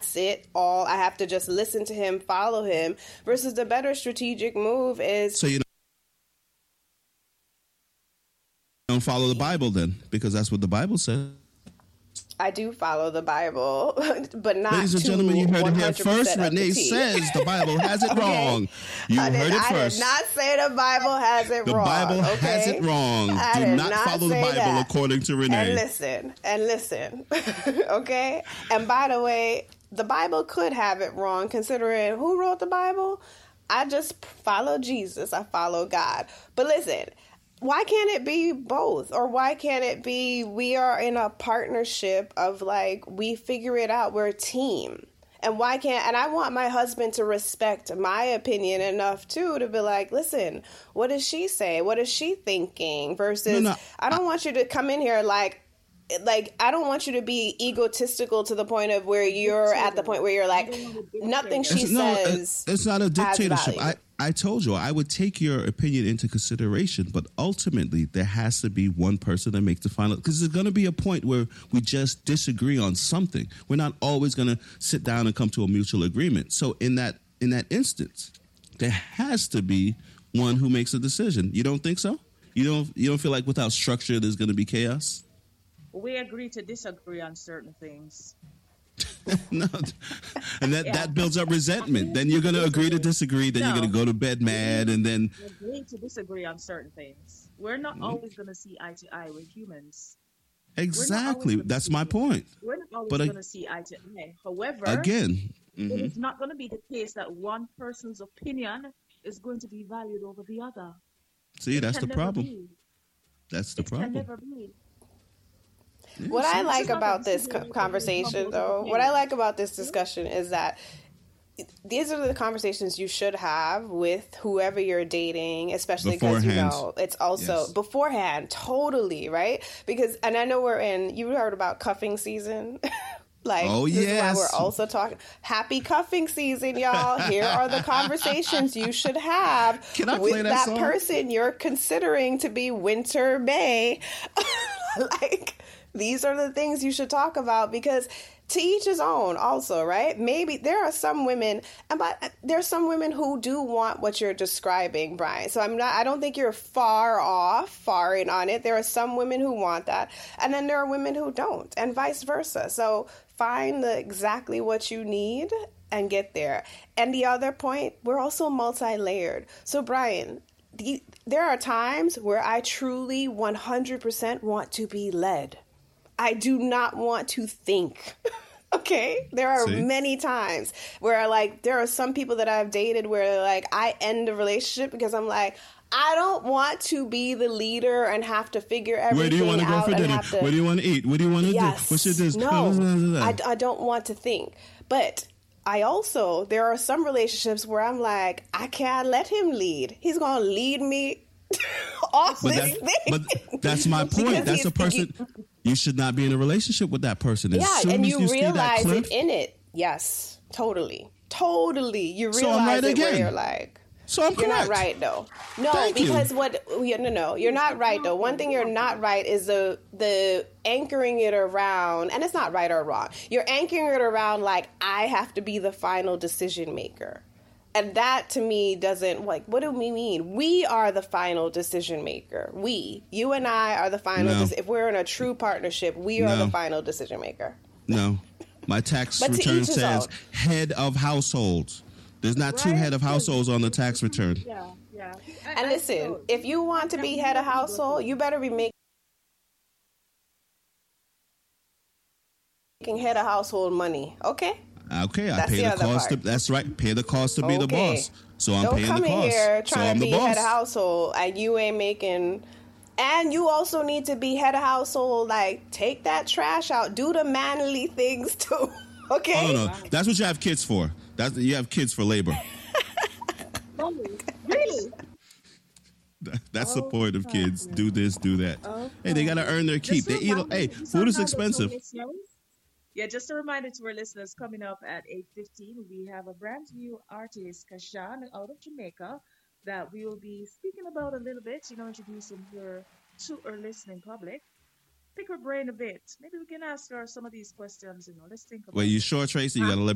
that's it all. I have to just listen to him, follow him, versus the better strategic move is... So you don't follow the Bible then, because that's what the Bible says. I do follow the Bible, but not. Ladies and gentlemen, you heard it here first. Renee says the Bible has it wrong. You heard it first. I did not say the Bible has it wrong. The Bible has it wrong. Do not follow the Bible according to Renee. And listen, okay? And by the way, the Bible could have it wrong, considering who wrote the Bible? I just follow Jesus. I follow God. But listen, why can't it be both? Or why can't it be we are in a partnership of like, we figure it out, we're a team? And why can't, and I want my husband to respect my opinion enough too, to be like, listen, what does she say? What is she thinking? Versus, I don't want you to come in here like, I don't want you to be egotistical to the point of where you're at the point where you're like, nothing she says. It's not a dictatorship. I told you I would take your opinion into consideration, but ultimately there has to be one person that makes the final, because there's going to be a point where we just disagree on something. We're not always going to sit down and come to a mutual agreement. So in that instance, there has to be one who makes a decision. You don't think so? You don't feel like without structure there's going to be chaos? We agree to disagree on certain things. No, and that builds up resentment. Then you're going to agree to disagree. Then you're going to go to bed mad, and then we agree to disagree on certain things. We're not always going to see eye to eye with humans. Exactly, that's my point. We're not always going to see eye to eye. However, again, it's not going to be the case that one person's opinion is going to be valued over the other. See, that's the problem. That's the problem. Can never be. What I like about this conversation, though, what I like about this discussion is that these are the conversations you should have with whoever you're dating, especially because, you know, it's also beforehand, totally, right? Because, and I know you heard about cuffing season. Like, this is why we're also talking happy cuffing season, y'all. Here are the conversations you should have with that person you're considering to be Winter Bay. Like, these are the things you should talk about, because to each his own also, right? Maybe there are some women, but there's some women who do want what you're describing, Brian. So I don't think you're far in on it. There are some women who want that, and then there are women who don't, and vice versa. So find exactly what you need and get there. And the other point, we're also multi-layered. So Brian, there are times where I truly 100% want to be led. I do not want to think. Okay? There are many times where, like, there are some people that I've dated where, like, I end a relationship because I'm like, I don't want to be the leader and have to figure everything out. Where do you want to go for dinner? Where do you want to eat? What do you want to do? What's your this? No, I don't want to think. But there are some relationships where I'm like, I can't let him lead. He's going to lead me off this thing. But that's my point. That's a person... You should not be in a relationship with that person. And you realize it in it. Yes, totally. You realize it where you're like... So I'm correct. You're not right, though. No, because you're not right, though. One thing you're not right is the anchoring it around, and it's not right or wrong. You're anchoring it around like, I have to be the final decision maker. And that, to me, doesn't, like, what do we mean? We are the final decision maker. You and I are the final, if we're in a true partnership, we are the final decision maker. No. My tax return says head of households. There's not two head of households on the tax return. Yeah. And listen, if you want to be head of household, you better be making head of household money, okay? Okay, I pay the cost. That's right. Pay the cost to be the boss. So I'm paying the cost. Don't come in here trying to be head of household and you ain't making. And you also need to be head of household. Like, take that trash out. Do the manly things too. Okay. Oh no, that's what you have kids for. You have kids for labor. Really? That's the point of kids. Do this, do that. Hey, they gotta earn their keep. They eat. Hey, food is expensive. Yeah, just a reminder to our listeners, coming up at 8:15, we have a brand new artist, Kashan, out of Jamaica, that we will be speaking about a little bit, introducing her to our listening public. Pick her brain a bit. Maybe we can ask her some of these questions, let's think about it. Well, you sure, Tracy? You got to let